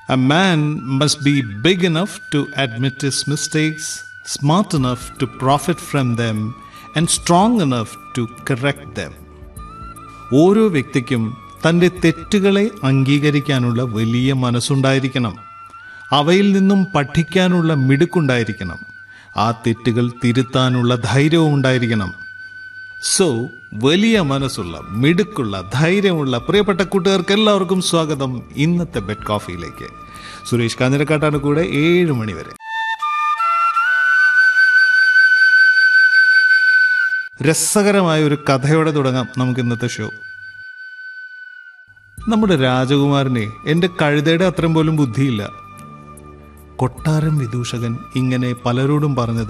A man must be big enough to admit his mistakes, smart enough to profit from them, and strong enough to correct them. ഓരോ വ്യക്തിക്കും തൻ്റെ തെറ്റുകളെ അംഗീകരിക്കാനുള്ള വലിയ മനസ്സുണ്ടായിരിക്കണം. അവയിൽ നിന്നും പഠിക്കാനുള്ള മിടുക്കുണ്ടായിരിക്കണം. ആ തെറ്റുകൾ തിരുത്താനുള്ള ധൈര്യവും ഉണ്ടായിരിക്കണം. സോ വലിയ മനസ്സുള്ള, മിടുക്കുള്ള, ധൈര്യമുള്ള പ്രിയപ്പെട്ട കൂട്ടുകാർക്ക് എല്ലാവർക്കും സ്വാഗതം ഇന്നത്തെ ബെഡ് കോഫിയിലേക്ക്. സുരേഷ് കാഞ്ഞിരക്കാട്ടാണ് കൂടെ 7 മണി വരെ. രസകരമായ ഒരു കഥയോടെ തുടങ്ങാം നമുക്ക് ഇന്നത്തെ ഷോ. നമ്മുടെ രാജകുമാരനെ എൻ്റെ കഴുതയുടെ അത്രയും പോലും ബുദ്ധിയില്ല. കൊട്ടാരം വിദൂഷകൻ ഇങ്ങനെ പലരോടും പറഞ്ഞത്